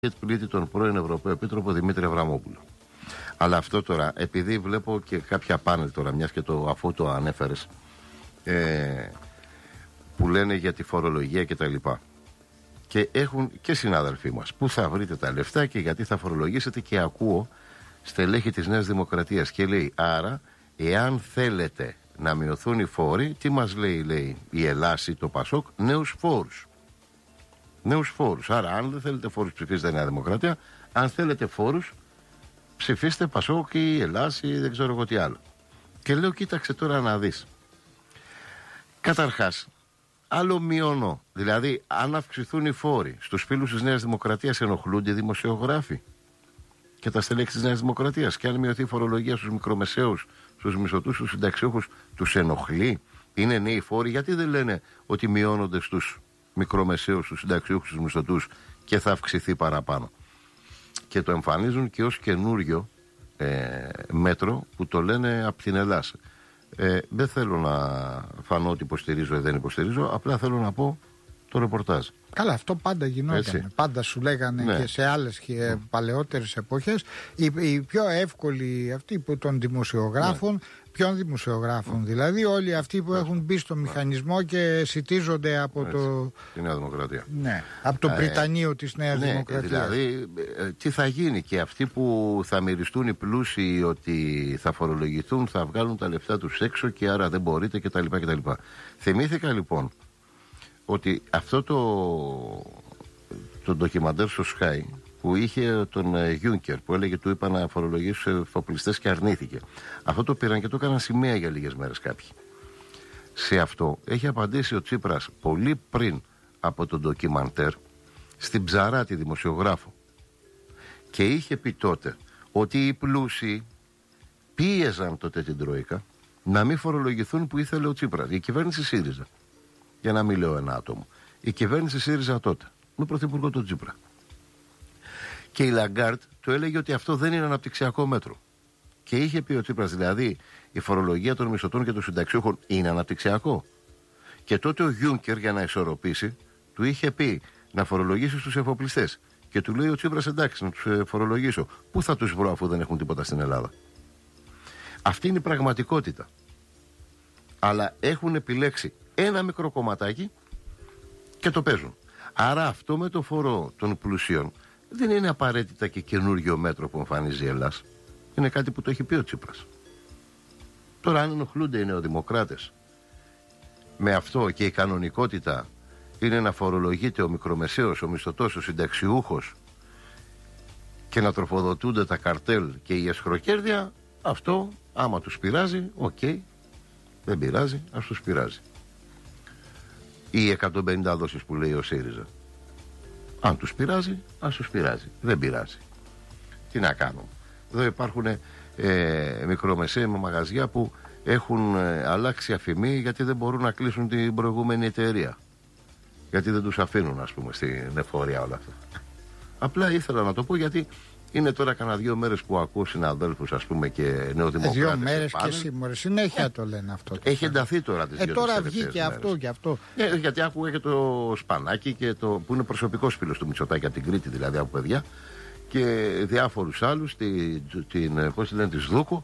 πλήττει τον πρώην Ευρωπαίο Επίτροπο Δημήτρη Αβραμόπουλο. Αλλά αυτό τώρα, επειδή βλέπω και κάποια πάνελ τώρα, μιας και αφού το ανέφερες, που λένε για τη φορολογία και τα λοιπά. Και έχουν και συνάδελφοί μας, πού θα βρείτε τα λεφτά και γιατί θα φορολογήσετε, και ακούω στελέχη της Νέας Δημοκρατίας και λέει, άρα, εάν θέλετε να μειωθούν οι φόροι, τι μας λέει η Ελλάση, το Πασόκ, νέους φόρους. Νέους φόρους. Άρα, αν δεν θέλετε φόρους, ψηφίστε Νέα Δημοκρατία. Αν θέλετε φόρους, ψηφίστε Πασόκ ή Ελλάς ή δεν ξέρω εγώ τι άλλο. Και λέω, κοίταξε τώρα να δεις. Καταρχάς, άλλο μειώνω. Δηλαδή, αν αυξηθούν οι φόροι στους φίλους της Νέας Δημοκρατίας, ενοχλούνται οι δημοσιογράφοι και τα στελέχη της Νέας Δημοκρατίας? Και αν μειωθεί η φορολογία στους μικρομεσαίους, στους μισθωτούς, στους συνταξιούχους, τους ενοχλεί? Είναι νέοι φόροι? Γιατί δεν λένε ότι μειώνονται στους μικρομεσαίους, στους συνταξιούχους, στους μισθωτούς και θα αυξηθεί παραπάνω? Και το εμφανίζουν και ως καινούριο μέτρο που το λένε από την Ελλάδα. Δεν θέλω να φανώ ότι υποστηρίζω ή δεν υποστηρίζω, απλά θέλω να πω το ρεπορτάζ. Καλά, αυτό πάντα γινόταν. Πάντα σου λέγανε και σε άλλες και παλαιότερες εποχές. Η πιο εύκολη αυτή που των δημοσιογράφων, ποιων δημοσιογράφων δηλαδή, όλοι αυτοί που έχουν μπει στο μηχανισμό και σιτίζονται από τη Νέα Δημοκρατία. Ναι, από το Πριτανείο της Νέας Δημοκρατίας. Δηλαδή, τι θα γίνει? Και αυτοί που θα μυριστούν οι πλούσιοι ότι θα φορολογηθούν, θα βγάλουν τα λεφτά τους έξω και άρα δεν μπορείτε κτλ. Θυμήθηκα λοιπόν ότι αυτό το ντοκιμαντέρ στο Sky που είχε τον Juncker, που έλεγε του είπα να φορολογήσει τους εφοπλιστές και αρνήθηκε. Αυτό το πήραν και το έκαναν σημαία για λίγες μέρες κάποιοι. Σε αυτό έχει απαντήσει ο Τσίπρας πολύ πριν από το ντοκιμαντέρ στην Ψαράτη δημοσιογράφο. Και είχε πει τότε ότι οι πλούσιοι πίεζαν τότε την Τρόικα να μην φορολογηθούν που ήθελε ο Τσίπρας. Η κυβέρνηση ΣΥΡΙΖΑ. Για να μην λέω ένα άτομο. Η κυβέρνηση ΣΥΡΙΖΑ τότε, με πρωθυπουργό τον Τσίπρα. Και η Λαγκάρτ του έλεγε ότι αυτό δεν είναι αναπτυξιακό μέτρο. Και είχε πει ο Τσίπρας, δηλαδή η φορολογία των μισθωτών και των συνταξιούχων είναι αναπτυξιακό. Και τότε ο Γιούνκερ, για να ισορροπήσει, του είχε πει να φορολογήσει τους εφοπλιστές. Και του λέει ο Τσίπρας, εντάξει, να τους φορολογήσω. Πού θα τους βρω αφού δεν έχουν τίποτα στην Ελλάδα? Αυτή είναι η πραγματικότητα. Αλλά έχουν επιλέξει ένα μικρό κομματάκι και το παίζουν. Άρα αυτό με το φόρο των πλουσίων δεν είναι απαραίτητα και καινούργιο μέτρο που εμφανίζει η Ελλάς. Είναι κάτι που το έχει πει ο Τσίπρας. Τώρα, αν ενοχλούνται οι νεοδημοκράτες με αυτό και η κανονικότητα είναι να φορολογείται ο μικρομεσαίος, ο μισθωτός, ο συνταξιούχος και να τροφοδοτούνται τα καρτέλ και η εσχροκέρδεια, αυτό άμα τους πειράζει, δεν πειράζει, ας τους πειράζει. Οι 150 δόσεις που λέει ο ΣΥΡΙΖΑ, αν τους πειράζει, ας τους πειράζει. Δεν πειράζει. Τι να κάνουμε? Εδώ υπάρχουν μικρομεσαίοι με μαγαζιά που έχουν αλλάξει αφημί γιατί δεν μπορούν να κλείσουν την προηγούμενη εταιρεία. Γιατί δεν τους αφήνουν, ας πούμε, στην εφορία όλα αυτά. Απλά ήθελα να το πω γιατί είναι τώρα κανένα 2 μέρες που ακούω συναδέλφους, ας πούμε, και νεοδημοκράτες. 2 μέρες και σήμερα. Συνέχεια το λένε αυτό. Έχει ενταθεί τώρα τις 2 τώρα βγήκε αυτό και αυτό. Γιατί άκουγα και το Σπανάκι και που είναι προσωπικός φίλος του Μητσοτάκη από την Κρήτη, δηλαδή από παιδιά, και διάφορους άλλους, πώς λένε, της Δούκο,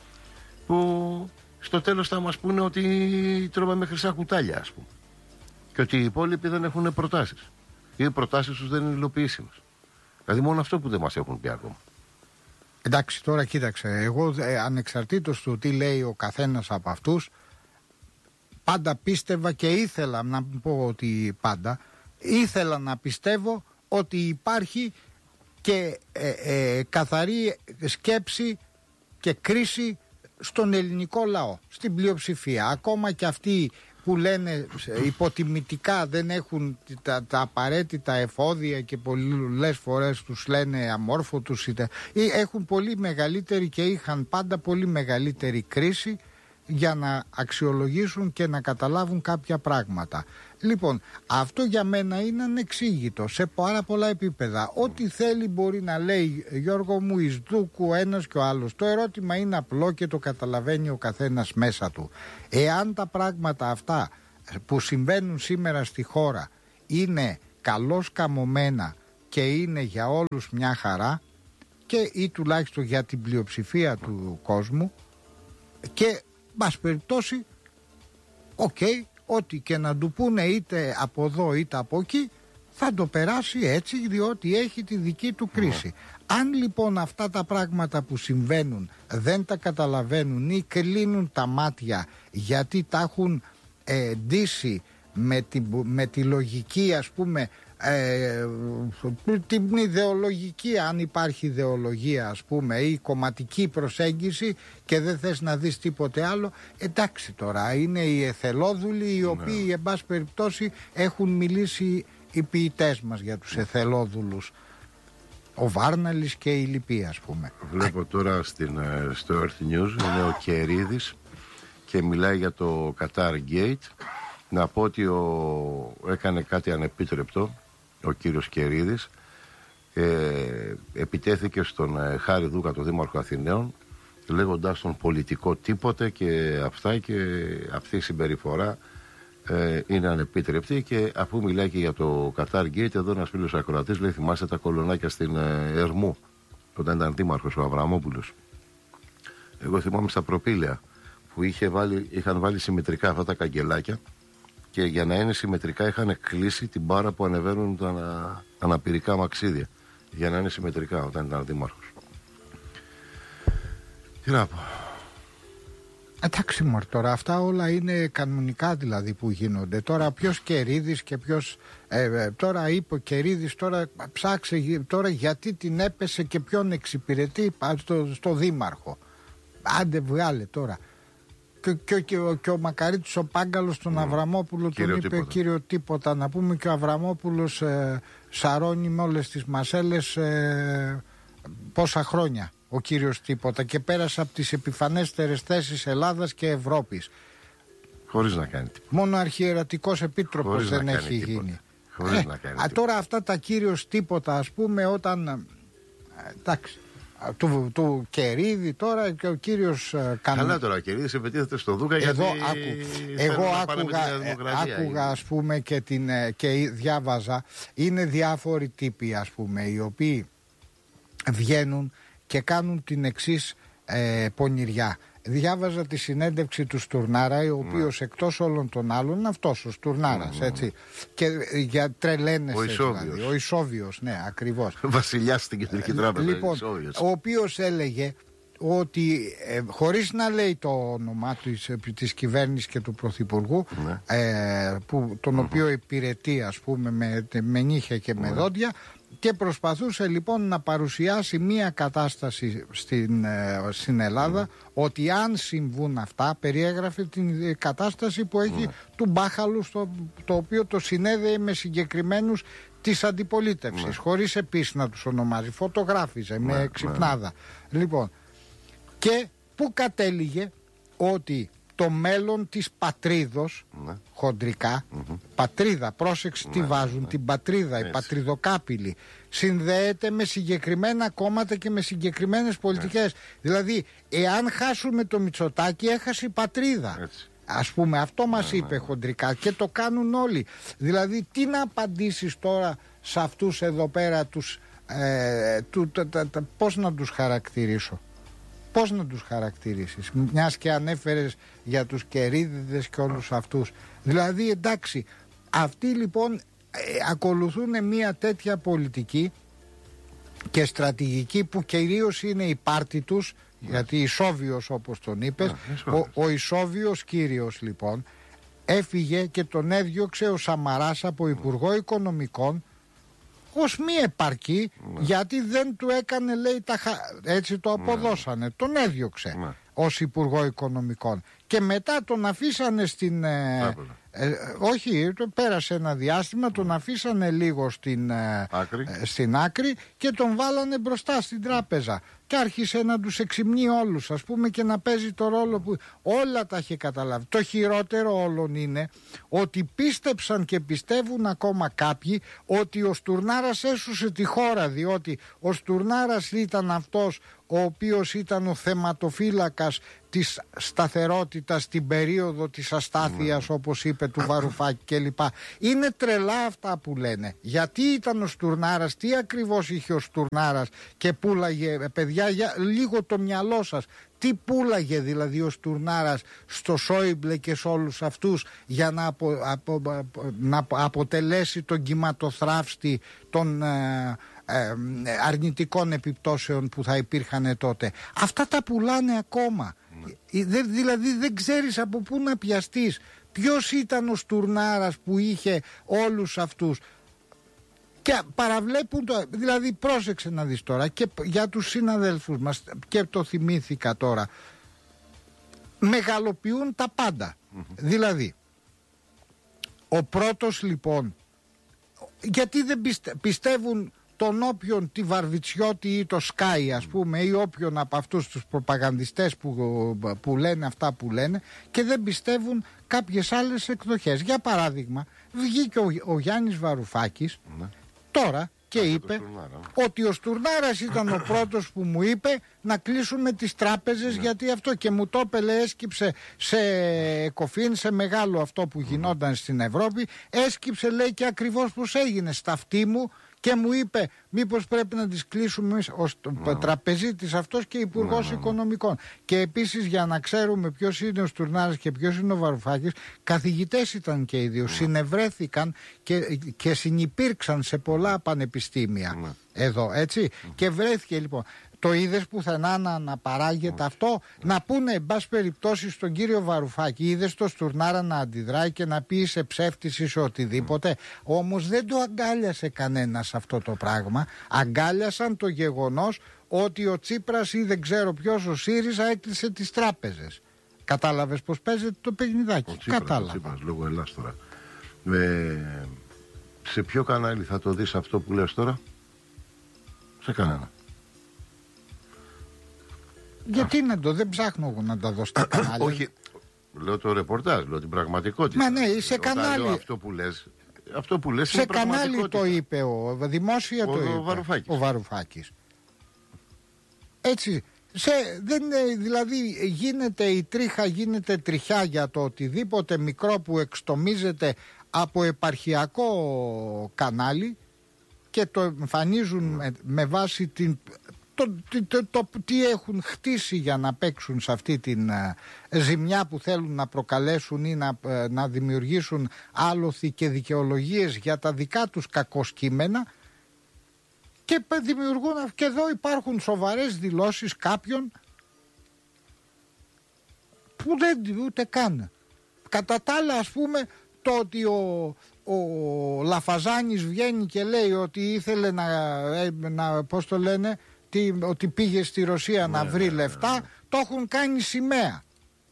που στο τέλος θα μας πούνε ότι τρώμε με χρυσά κουτάλια, ας πούμε. Και ότι οι υπόλοιποι δεν έχουν προτάσεις. Ή οι προτάσεις τους δεν είναι υλοποιήσιμες. Δηλαδή μόνο αυτό που δεν μας έχουν πει ακόμα. Εντάξει, τώρα κοίταξε, εγώ ανεξαρτήτως του τι λέει ο καθένας από αυτούς, πάντα πίστευα και ήθελα να πω ότι ήθελα να πιστεύω ότι υπάρχει και καθαρή σκέψη και κρίση στον ελληνικό λαό, στην πλειοψηφία. Ακόμα και αυτοί που λένε υποτιμητικά δεν έχουν τα απαραίτητα εφόδια και πολλές φορές τους λένε αμόρφωτους ή έχουν πολύ μεγαλύτερη και είχαν πάντα πολύ μεγαλύτερη κρίση για να αξιολογήσουν και να καταλάβουν κάποια πράγματα. Λοιπόν, αυτό για μένα είναι ανεξήγητο σε πάρα πολλά επίπεδα. Ό,τι θέλει μπορεί να λέει, Γιώργο μου, εις δούκου ένας και ο άλλος. Το ερώτημα είναι απλό και το καταλαβαίνει ο καθένας μέσα του. Εάν τα πράγματα αυτά που συμβαίνουν σήμερα στη χώρα είναι καλώς καμωμένα και είναι για όλους μια χαρά, και ή τουλάχιστον για την πλειοψηφία του κόσμου, και μπας περιπτώσει ό,τι και να του πούνε είτε από εδώ είτε από εκεί, θα το περάσει έτσι, διότι έχει τη δική του κρίση. Αν λοιπόν αυτά τα πράγματα που συμβαίνουν δεν τα καταλαβαίνουν ή κλείνουν τα μάτια γιατί τα έχουν ντύσει με τη λογική, ας πούμε, την ιδεολογική, αν υπάρχει ιδεολογία, ας πούμε, ή κομματική προσέγγιση, και δεν θες να δεις τίποτε άλλο, εντάξει, τώρα είναι οι εθελόδουλοι οι οποίοι εν πάση περιπτώσει έχουν μιλήσει οι ποιητές μας για τους εθελόδουλους, ο Βάρναλης και η λοιποί, ας πούμε. Βλέπω τώρα στο Earth News είναι ο Κερίδης και μιλάει για το Qatar Gate. Να πω ότι έκανε κάτι ανεπίτρεπτο ο κύριος Κερίδης, επιτέθηκε στον Χάρη Δούκα, τον Δήμαρχο Αθηναίων, λέγοντας τον πολιτικό τίποτε και αυτά, και αυτή η συμπεριφορά είναι ανεπίτρεπτη. Και αφού μιλάει και για το Qatar Gate, εδώ ένας φίλος ακροατής λέει, θυμάστε τα κολονάκια στην Ερμού όταν ήταν δήμαρχος ο Αβραμόπουλος? Εγώ θυμάμαι στα Προπήλαια που είχαν βάλει συμμετρικά αυτά τα καγκελάκια, και για να είναι συμμετρικά είχαν κλείσει την μπάρα που ανεβαίνουν τα αναπηρικά μαξίδια, για να είναι συμμετρικά όταν ήταν δήμαρχος. Τι να πω. Εντάξει μωρέ, τώρα αυτά όλα είναι κανονικά δηλαδή που γίνονται. Τώρα ποιος Κερίδης και ποιος τώρα είπε ο Κερίδης, τώρα ψάξε τώρα γιατί την έπεσε και ποιον εξυπηρετεί στο δήμαρχο. Άντε βγάλε τώρα. Και ο Μακαρίτης ο Πάγκαλος τον Αβραμόπουλο τον είπε τίποτα. Κύριο τίποτα, να πούμε, και ο Αβραμόπουλος σαρώνει με όλες τις μασέλες πόσα χρόνια ο κύριος τίποτα, και πέρασε από τις επιφανέστερες θέσεις Ελλάδας και Ευρώπης χωρίς να κάνει τίποτα. Μόνο αρχιερατικός επίτροπος δεν έχει γίνει. Χωρίς να κάνει τίποτα. Τώρα αυτά τα κύριος τίποτα, ας πούμε, όταν εντάξει, του Κερίδη τώρα και ο κύριος Καλά τώρα, ο Κερίδης επιτίθεται στο Δούκα γιατί εγώ άκουγα ας πούμε και διάβαζα, είναι διάφοροι τύποι, ας πούμε, οι οποίοι βγαίνουν και κάνουν την εξής πονηριά. Διάβαζα τη συνέντευξη του Στουρνάρα, ο οποίος εκτός όλων των άλλων είναι αυτός ο Στουρνάρας, έτσι. Και για τρελαίνεσαι δηλαδή. Ο Ισόβιος, ναι, ακριβώς. Βασιλιάς στην Κεντρική Τράπεζα. Λοιπόν, ο οποίος έλεγε ότι χωρίς να λέει το όνομά της κυβέρνησης και του Πρωθυπουργού, τον οποίο υπηρετεί, ας πούμε, με νύχια και με δόντια, και προσπαθούσε λοιπόν να παρουσιάσει μία κατάσταση στην Ελλάδα, ότι αν συμβούν αυτά, περιέγραφε την κατάσταση που έχει του Μπάχαλου, το οποίο το συνέδεε με συγκεκριμένους της αντιπολίτευσης, χωρίς επίσης να τους ονομάζει, φωτογράφιζε με ξυπνάδα. Λοιπόν, και που κατέληγε ότι το μέλλον της πατρίδος, χοντρικά, πατρίδα, πρόσεξε τι βάζουν, την πατρίδα, οι πατριδοκάπηλοι, συνδέεται με συγκεκριμένα κόμματα και με συγκεκριμένες πολιτικές. Δηλαδή, εάν χάσουμε το Μητσοτάκη, έχασε η πατρίδα. Ας πούμε, αυτό μας είπε χοντρικά, και το κάνουν όλοι. Δηλαδή, τι να απαντήσεις τώρα σε αυτούς εδώ πέρα πώς να τους χαρακτηρίσω? Πώς να τους χαρακτηρίσεις, μιας και ανέφερες για τους Κερίδηδες και όλους αυτούς? Δηλαδή, εντάξει, αυτοί λοιπόν ακολουθούν μια τέτοια πολιτική και στρατηγική που κυρίως είναι η πάρτη τους, γιατί Ισόβιος, όπως τον είπες, ο Ισόβιος κύριος λοιπόν έφυγε και τον έδιωξε ο Σαμαράς από Υπουργό Οικονομικών ως μη επαρκή, γιατί δεν του έκανε, λέει, έτσι το αποδώσανε, τον έδιωξε ως Υπουργό Οικονομικών, και μετά τον αφήσανε όχι, πέρασε ένα διάστημα, τον αφήσανε λίγο στην άκρη και τον βάλανε μπροστά στην τράπεζα. και άρχισε να τους εξυμνεί όλους, ας πούμε, και να παίζει το ρόλο που όλα τα είχε καταλάβει. Το χειρότερο όλων είναι ότι πίστεψαν και πιστεύουν ακόμα κάποιοι ότι ο Στουρνάρας έσωσε τη χώρα, διότι ο Στουρνάρας ήταν αυτός ο οποίος ήταν ο θεματοφύλακας της σταθερότητας στην περίοδο της αστάθειας, όπως είπε, του Βαρουφάκη κλπ. Είναι τρελά αυτά που λένε. Γιατί ήταν ο Στουρνάρας, τι ακριβώς είχε ο Στουρνάρας και πούλαγε, παιδιά, για λίγο το μυαλό σας, τι πούλαγε δηλαδή ο Στουρνάρας στο Σόιμπλε και σε όλους αυτούς για να αποτελέσει τον κυματοθράφστη των αρνητικών επιπτώσεων που θα υπήρχαν τότε. Αυτά τα πουλάνε ακόμα. Δηλαδή δεν ξέρεις από πού να πιαστείς. Ποιος ήταν ο Στουρνάρας που είχε όλους αυτούς? Και παραβλέπουν δηλαδή πρόσεξε να δεις τώρα, και για τους συναδέλφους μας, και το θυμήθηκα τώρα, μεγαλοποιούν τα πάντα. Δηλαδή ο πρώτος λοιπόν, γιατί δεν πιστεύουν τον όποιον, τη Βαρβιτσιώτη ή το Σκάι, ας πούμε, ή όποιον από αυτούς τους προπαγανδιστές που λένε αυτά που λένε, και δεν πιστεύουν κάποιες άλλες εκδοχές. Για παράδειγμα, βγήκε ο Γιάννης Βαρουφάκης τώρα και είπε ότι ο Στουρνάρας ήταν ο πρώτος που μου είπε να κλείσουμε τις τράπεζες, γιατί αυτό, και μου το έπελε, έσκυψε σε Εκοφίν, σε μεγάλο αυτό που γινόταν στην Ευρώπη, έσκυψε, λέει, και ακριβώς πως έγινε στα αυτή μου, και μου είπε μήπως πρέπει να τις κλείσουμε ως τραπεζίτης αυτός και υπουργός οικονομικών. Και επίσης, για να ξέρουμε ποιος είναι ο Στουρνάρας και ποιος είναι ο Βαρουφάκης, καθηγητές ήταν και οι δύο, συνευρέθηκαν και συνυπήρξαν σε πολλά πανεπιστήμια εδώ, έτσι. Και βρέθηκε λοιπόν. Το είδες πουθενά να παράγεται αυτό? Να πούνε, εν πάση περιπτώσει, στον κύριο Βαρουφάκη, είδες το Στουρνάρα να αντιδράει και να πει είσαι ψεύτης, είσαι οτιδήποτε? Όμως δεν το αγκάλιασε κανένας αυτό το πράγμα. Αγκάλιασαν το γεγονός ότι ο Τσίπρας ή δεν ξέρω ποιος, ο ΣΥΡΙΖΑ, έκλεισε τις τράπεζες. Κατάλαβες πως παίζεται το παιχνιδάκι? Κατάλαβα. Ο Τσίπρας, λόγω Ελλάς τώρα. Σε ποιο κανάλι θα το δεις αυτό που λες τώρα? Σε κανένα. Γιατί να το, δεν ψάχνω εγώ να τα δω στα κανάλια. Όχι, λέω το ρεπορτάζ, λέω την πραγματικότητα. Μα ναι, σε κανάλι. Αυτό που λες σε κανάλι το είπε δημόσια το είπε ο Βαρουφάκης. Έτσι. Δηλαδή γίνεται η τρίχα, γίνεται τριχιά για το οτιδήποτε μικρό που εξτομίζεται από επαρχιακό κανάλι και το εμφανίζουν με βάση τι έχουν χτίσει για να παίξουν σε αυτή την ζημιά που θέλουν να προκαλέσουν ή να δημιουργήσουν άλοθη και δικαιολογίες για τα δικά τους κακοσκήμενα, και δημιουργούν, και εδώ υπάρχουν σοβαρές δηλώσεις κάποιων που δεν ούτε καν. Κατά τα άλλα, ας πούμε, το ότι ο Λαφαζάνης βγαίνει και λέει ότι ήθελε να πώς το λένε, ότι πήγε στη Ρωσία να βρει λεφτά, το έχουν κάνει σημαία.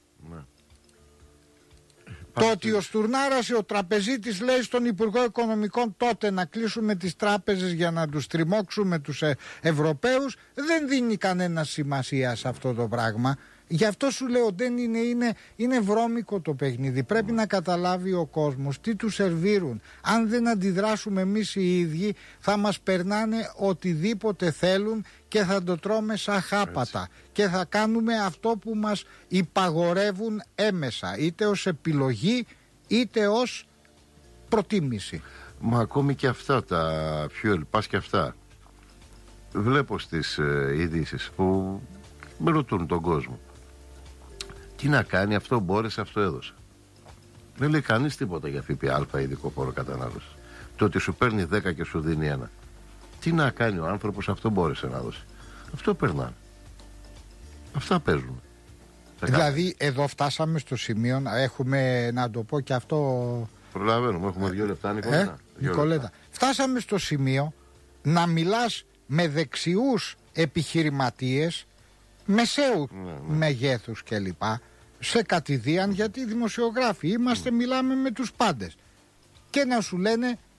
Το ότι ο Στουρνάρας, ο τραπεζίτης, λέει στον Υπουργό Οικονομικών τότε να κλείσουμε τις τράπεζες για να τους τριμώξουμε τους Ευρωπαίους, δεν δίνει κανένα σημασία σε αυτό το πράγμα. Γι' αυτό σου λέω, δεν είναι βρώμικο το παιχνίδι. Πρέπει να καταλάβει ο κόσμος τι τους σερβίρουν. Αν δεν αντιδράσουμε εμείς οι ίδιοι, θα μας περνάνε οτιδήποτε θέλουν και θα το τρώμε σαν χάπατα. Έτσι. Και θα κάνουμε αυτό που μας υπαγορεύουν έμεσα, είτε ως επιλογή είτε ως προτίμηση. Μα ακόμη και αυτά τα fuel pass και αυτά βλέπω στις ειδήσεις που με ρωτούν τον κόσμο. Τι να κάνει, αυτό μπόρεσε, αυτό έδωσε. Δεν λέει κανείς τίποτα για ΦΠΑ, ειδικό φόρο κατανάλωσης. Το ότι σου παίρνει 10 και σου δίνει 1. Τι να κάνει ο άνθρωπος, αυτό μπόρεσε να δώσει. Αυτό περνάνε. Αυτά παίζουν. Δηλαδή εδώ φτάσαμε στο σημείο, έχουμε να το πω και αυτό. Προλαβαίνουμε, έχουμε 2 λεπτά, Νικολέτα. Φτάσαμε στο σημείο να μιλάς με δεξιούς επιχειρηματίες μεσαίου μεγέθους κλπ. Σε κατηδίαν, γιατί δημοσιογράφοι είμαστε, μιλάμε με τους πάντες. Και να σου λένε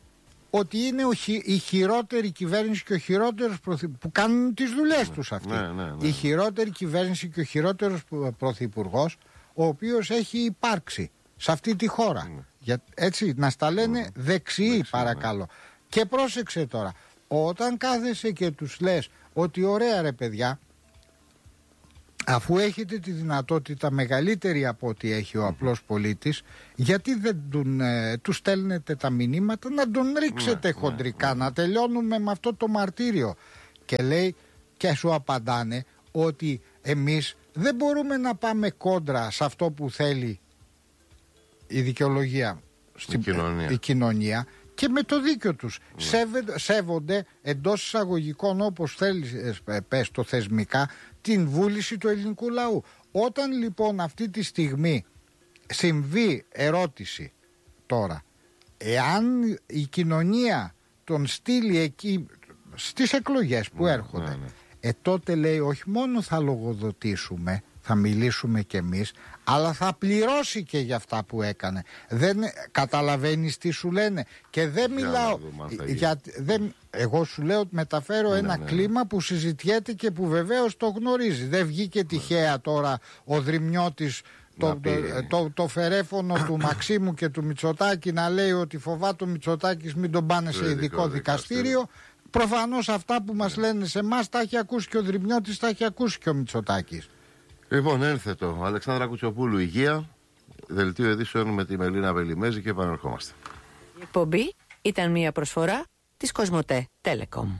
ότι είναι η χειρότερη κυβέρνηση και ο χειρότερος που κάνουν τις δουλειές τους αυτοί. Η χειρότερη κυβέρνηση και ο χειρότερος πρωθυπουργός ο οποίος έχει υπάρξει σε αυτή τη χώρα. Έτσι, να στα λένε δεξιοί παρακαλώ. Και πρόσεξε τώρα, όταν κάθεσαι και τους λες ότι ωραία ρε παιδιά, αφού έχετε τη δυνατότητα μεγαλύτερη από ό,τι έχει ο απλός πολίτης, γιατί δεν του στέλνετε τα μηνύματα να τον ρίξετε χοντρικά, να τελειώνουμε με αυτό το μαρτύριο. Και λέει και σου απαντάνε ότι εμείς δεν μπορούμε να πάμε κόντρα σε αυτό που θέλει η δικαιολογία, η κοινωνία, και με το δίκιο τους. Σέβονται εντός εισαγωγικών, όπως θέλει πες το θεσμικά, την βούληση του ελληνικού λαού. Όταν λοιπόν αυτή τη στιγμή συμβεί ερώτηση τώρα, εάν η κοινωνία τον στείλει εκεί στις εκλογές που έρχονται, τότε λέει όχι μόνο θα λογοδοτήσουμε, θα μιλήσουμε κι εμείς, αλλά θα πληρώσει και για αυτά που έκανε. Δεν καταλαβαίνεις τι σου λένε. Και δεν μιλάω εγώ σου λέω ότι μεταφέρω ένα κλίμα που συζητιέται και που βεβαίως το γνωρίζει. Δεν βγήκε τυχαία τώρα ο Δρυμιώτης το φερέφωνο του Μαξίμου και του Μητσοτάκη να λέει ότι φοβάται ο Μητσοτάκης μην τον πάνε σε ειδικό δικαστήριο. Προφανώς αυτά που μας λένε σε εμάς τα έχει ακούσει και ο Δρυμιώτης, τα έχει ακούσει και ο Μητσοτάκης. Λοιπόν, ένθετο. Αλεξάνδρα Κουτσοπούλου, υγεία. Δελτίο ειδήσεων με τη Μελίνα Βελιμέζη και επανερχόμαστε. Η εκπομπή ήταν μια προσφορά της Κοσμοτέ Telecom.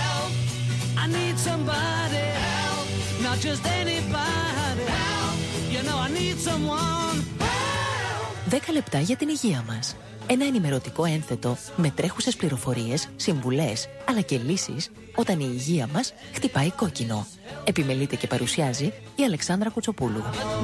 10 λεπτά για την υγεία μας. Ένα ενημερωτικό ένθετο με τρέχουσες πληροφορίες, συμβουλές, αλλά και λύσεις όταν η υγεία μας χτυπάει κόκκινο. Επιμελείται και παρουσιάζει η Αλεξάνδρα Κουτσοπούλου.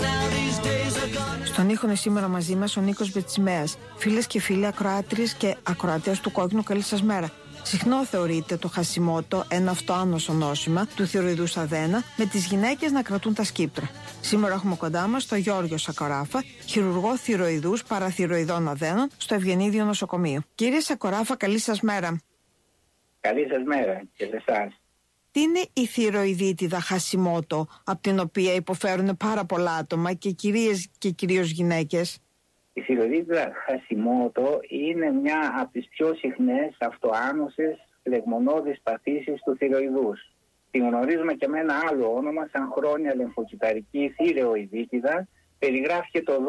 Στον ήχο είναι σήμερα μαζί μας ο Νίκος Μπετσιμέας. Φίλες και φίλοι, ακροάτριες και ακροατές του Κόκκινου, καλή σας μέρα. Συχνό θεωρείται το χασιμότο ένα αυτοάνωσο νόσημα του θηροειδούς αδένα, με τις γυναίκες να κρατούν τα σκύπτρα. Σήμερα έχουμε κοντά μας τον Γιώργο Σακοράφα, χειρουργό θηροειδούς παραθηροειδών αδένων στο Ευγενίδιο Νοσοκομείο. Κύριε Σακοράφα, καλή σας μέρα. Καλή σας μέρα και σε εσάς. Τι είναι η θηροειδίτιδα χασιμότο, από την οποία υποφέρουν πάρα πολλά άτομα και κυρίες και κυρίως γυναίκες? Η θηροειδίτιδα χασιμότο είναι μια από τις πιο συχνές αυτοάνωσες φλεγμονώδεις παθήσεις του θηροειδούς. Την γνωρίζουμε και με ένα άλλο όνομα σαν χρόνια λεμφοκυταρική θηρεοειδίτιδα. Περιγράφηκε το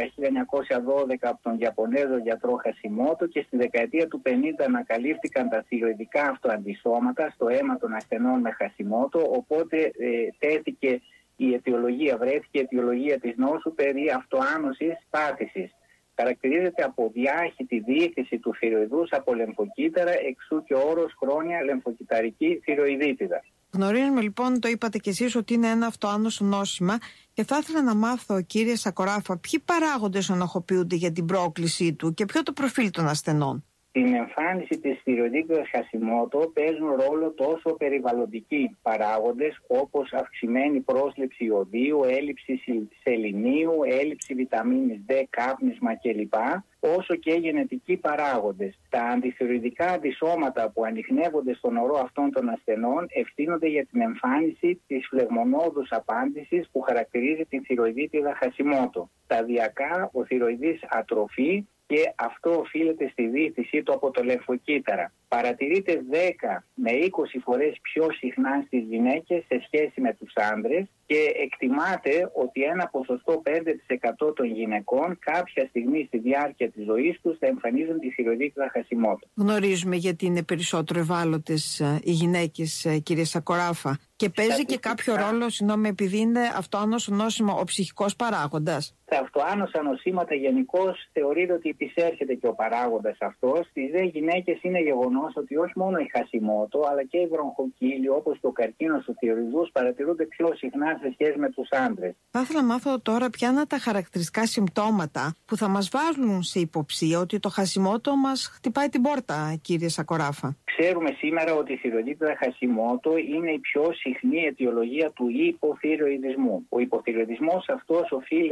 1912 από τον Ιαπωνέζο γιατρό Χασιμότο και στη δεκαετία του 50 ανακαλύφθηκαν τα θηροειδικά αυτοαντισώματα στο αίμα των ασθενών με Χασιμότο, οπότε τέθηκε η αιτιολογία, βρέθηκε η αιτιολογία της νόσου περί αυτοάνωσης πάθησης. Χαρακτηρίζεται από διάχυτη διοίκηση του θηροειδούς από λεμφοκύτταρα, εξού και ο όρος χρόνια λεμφοκυταρική θηροειδίτιδα. Γνωρίζουμε λοιπόν, το είπατε κι εσείς, ότι είναι ένα αυτοάνωσο νόσημα και θα ήθελα να μάθω, κύριε Σακοράφα, ποιοι παράγοντες ενοχοποιούνται για την πρόκλησή του και ποιο το προφίλ των ασθενών? Στην εμφάνιση της θηροειδίτιδας Χασιμότο παίζουν ρόλο τόσο περιβαλλοντικοί παράγοντες όπως αυξημένη πρόσληψη ιωδίου, έλλειψη σεληνίου, έλλειψη βιταμίνης D, κάπνισμα κλπ, όσο και γενετικοί παράγοντες. Τα αντιθηροειδικά αντισώματα που ανιχνεύονται στον ορό αυτών των ασθενών ευθύνονται για την εμφάνιση της φλεγμονώδους απάντησης που χαρακτηρίζει την θηροειδίτιδα Χασιμότο. Σταδιακά ο θηροειδής ατροφεί και αυτό οφείλεται στη διήθησή του από το λεμφοκύτταρα. Παρατηρείται 10 με 20 φορές πιο συχνά στις γυναίκες σε σχέση με τους άντρες και εκτιμάται ότι ένα ποσοστό 5% των γυναικών κάποια στιγμή στη διάρκεια της ζωής τους θα εμφανίζουν τη θηροειδίτιδα Χασιμότο. Γνωρίζουμε γιατί είναι περισσότερο ευάλωτες οι γυναίκες, κύριε Σακοράφα, και παίζει και κάποιο ρόλο, επειδή είναι αυτοάνωσο νόσημα, ο ψυχικός παράγοντας? Τα αυτοάνοσα νοσήματα γενικώς θεωρείται ότι επισέρχεται και ο παράγοντας αυτός. Στις δε γυναίκες είναι γεγονός ότι όχι μόνο η Χασιμότο, αλλά και η βρονχοκύλη, όπως το καρκίνος του θηροειδούς, παρατηρούνται πιο συχνά σε σχέση με τους άντρες. Θα ήθελα να μάθω τώρα ποια είναι τα χαρακτηριστικά συμπτώματα που θα μας βάλουν σε υποψία ότι το Χασιμότο μας χτυπάει την πόρτα, κύριε Σακοράφα. Ξέρουμε σήμερα ότι η θηροειδίτιδα Χασιμότο είναι η πιο συχνή αιτιολογία του υποθυροειδισμού. Ο υποθυροειδισμός αυτός οφείλεται στο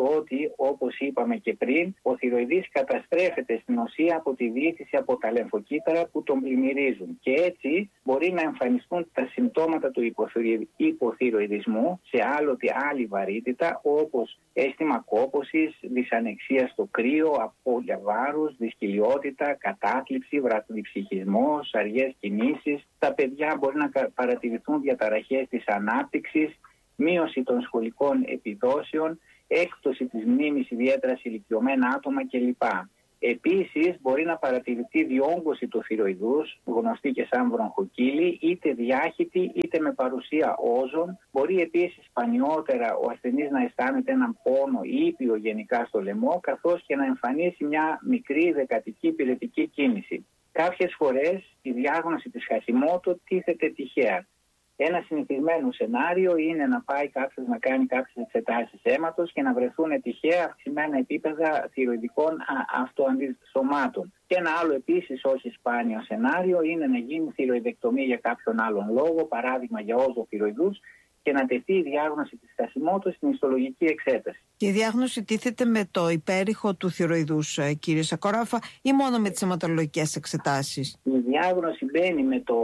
ότι, όπως είπαμε και πριν, ο θηροειδής καταστρέφεται στην ουσία από τη διήθηση από τα λεμφοκύτταρα που τον πλημμυρίζουν. Και έτσι μπορεί να εμφανιστούν τα συμπτώματα του υποθυροειδισμού σε άλλη βαρύτητα, όπως αίσθημα κόπωσης, δυσανεξία στο κρύο, απώλεια βάρους, δυσκολιότητα, κατάθλιψη, βραδιψυχισμός, αργές κινήσεις. Στα παιδιά μπορεί να παρατηρηθούν διαταραχές της ανάπτυξης, μείωση των σχολικών επιδόσεων, έκπτωση της μνήμης, ιδιαίτερα σε ηλικιωμένα άτομα κλπ. Επίσης, μπορεί να παρατηρηθεί διόγκωση του θηροειδούς, γνωστή και σαν βρονχοκύλη, είτε διάχυτη είτε με παρουσία όζων. Μπορεί επίσης σπανιότερα ο ασθενής να αισθάνεται έναν πόνο ήπιο γενικά στο λαιμό, καθώς και να εμφανίσει μια μικρή δεκατική πυρετική κίνηση. Κάποιες φορές η διάγνωση της Χασιμότο τίθεται τυχαία. Ένα συνηθισμένο σενάριο είναι να πάει κάποιος να κάνει κάποιες εξετάσεις αίματος και να βρεθούν τυχαία αυξημένα επίπεδα θηροειδικών αυτοαντισωμάτων. Και ένα άλλο επίσης όχι σπάνιο σενάριο είναι να γίνει θηροειδεκτομία για κάποιον άλλον λόγο, παράδειγμα για όζο θηροειδούς, και να τεθεί η διάγνωση της Χασιμότος στην ιστολογική εξέταση. Και η διάγνωση τίθεται με το υπέρυχο του θηροειδούς, κύριε Σακοράφα, ή μόνο με τις αιματολογικές εξετάσεις? Η διάγνωση μπαίνει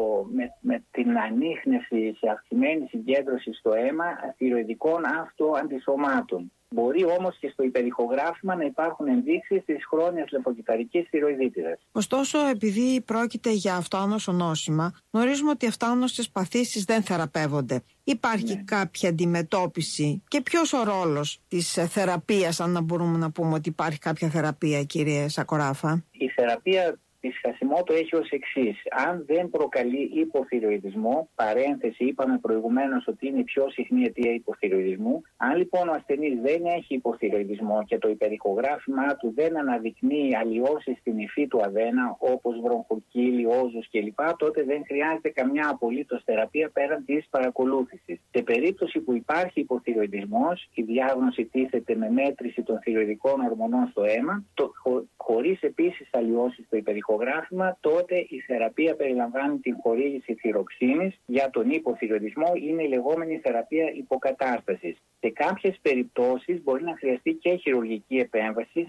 με την ανίχνευση σε αυξημένη συγκέντρωση στο αίμα θηροειδικών αυτοαντισωμάτων. Μπορεί όμως και στο υπερηχογράφημα να υπάρχουν ενδείξεις της χρόνιας λεμφοκυταρικής θηροειδίτιδας. Ωστόσο, επειδή πρόκειται για αυτοάνωσο νόσημα, γνωρίζουμε ότι αυτοάνωσες παθήσεις δεν θεραπεύονται. Υπάρχει κάποια αντιμετώπιση και ποιος ο ρόλος της θεραπείας, αν μπορούμε να πούμε ότι υπάρχει κάποια θεραπεία, κύριε Σακοράφα? Η θεραπεία της Χασιμότο έχει ως εξής. Αν δεν προκαλεί υποθυροειδισμό, παρένθεση, είπαμε προηγουμένως ότι είναι η πιο συχνή αιτία υποθυροειδισμού. Αν λοιπόν ο ασθενής δεν έχει υποθυροειδισμό και το υπερηχογράφημά του δεν αναδεικνύει αλλοιώσεις στην υφή του αδένα, όπως βρονχοκύλη, όζους κλπ., τότε δεν χρειάζεται καμιά απολύτως θεραπεία πέραν της παρακολούθησης. Σε περίπτωση που υπάρχει υποθυροειδισμός, η διάγνωση τίθεται με μέτρηση των θηροειδικών ορμονών στο αίμα, χωρίς επίσης αλλοιώσεις στο υπερηχογράφημα, τότε η θεραπεία περιλαμβάνει την χορήγηση θυροξίνης. Για τον υποθυροειδισμό είναι η λεγόμενη θεραπεία υποκατάστασης. Σε κάποιες περιπτώσεις μπορεί να χρειαστεί και χειρουργική επέμβαση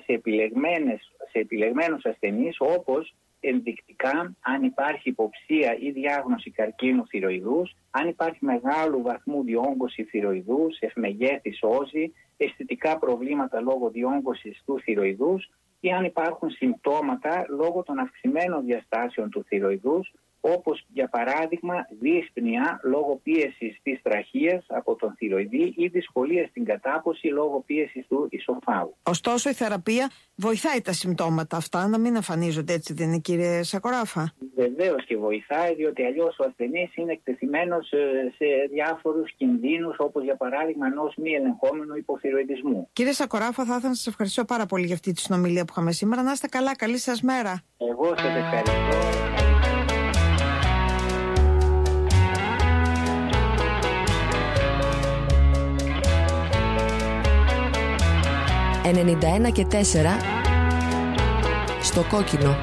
σε επιλεγμένους ασθενείς, όπως ενδεικτικά αν υπάρχει υποψία ή διάγνωση καρκίνου θηροειδούς, αν υπάρχει μεγάλου βαθμού διόγκωση θηροειδούς, ευμεγέθης όζη, αισθητικά προβλήματα λόγω διόγκωσης του θηροειδούς, ή αν υπάρχουν συμπτώματα λόγω των αυξημένων διαστάσεων του θηροειδούς, όπως για παράδειγμα δύσπνοια λόγω πίεσης της τραχείας από τον θηροειδή ή δυσκολία στην κατάπωση λόγω πίεσης του ισοφάγου. Ωστόσο, η θεραπεία βοηθάει τα συμπτώματα αυτά να μην εμφανίζονται, έτσι δεν είναι, κύριε Σακοράφα? Βεβαίως και βοηθάει, διότι αλλιώς ο ασθενής είναι εκτεθειμένος σε διάφορους κινδύνους, όπως για παράδειγμα ενός μη ελεγχόμενου υποθυροειδισμού. Κύριε Σακοράφα, θα ήθελα να σας ευχαριστώ πάρα πολύ για αυτή τη συνομιλία που είχαμε σήμερα. Να είστε καλά, καλή σας μέρα. Εγώ σας ευχαριστώ. 91 και 4 στο κόκκινο.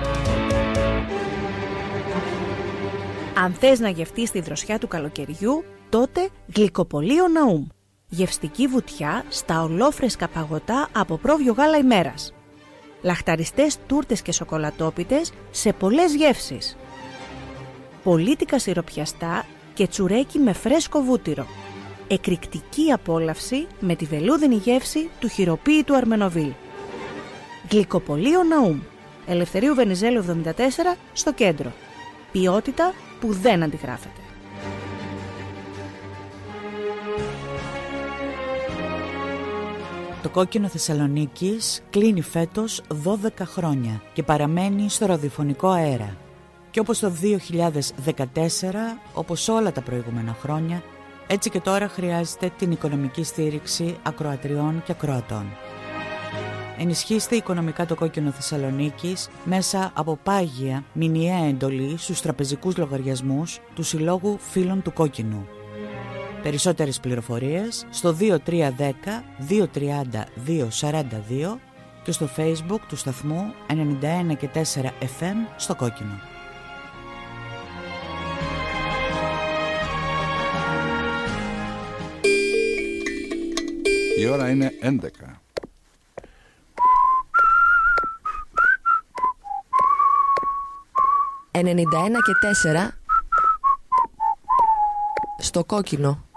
Αν θες να γευτείς τη δροσιά του καλοκαιριού, τότε γλυκοπολείο Ναούμ. Γευστική βουτιά στα ολόφρεσκα παγωτά από πρόβιο γάλα ημέρας. Λαχταριστές τούρτες και σοκολατόπιτες σε πολλές γεύσεις. Πολίτικα σιροπιαστά και τσουρέκι με φρέσκο βούτυρο. Εκρηκτική απόλαυση με τη βελούδινη γεύση του χειροποίητου Αρμενοβίλ. Γλυκοπολείο Ναούμ. Ελευθερίου Βενιζέλου 74 στο κέντρο. Ποιότητα που δεν αντιγράφεται. Το κόκκινο Θεσσαλονίκης κλείνει φέτος 12 χρόνια και παραμένει στο ραδιοφωνικό αέρα. Και όπως το 2014, όπως όλα τα προηγούμενα χρόνια, έτσι και τώρα χρειάζεται την οικονομική στήριξη ακροατριών και ακροατών. Ενισχύστε οικονομικά το κόκκινο Θεσσαλονίκης μέσα από πάγια μηνιαία εντολή στους τραπεζικούς λογαριασμούς του Συλλόγου Φίλων του Κόκκινου. Περισσότερες πληροφορίες στο 2310 230 242 και στο Facebook του σταθμού 91 και 4 FM στο Κόκκινο. Η ώρα είναι 11. 91 και 4 στο κόκκινο.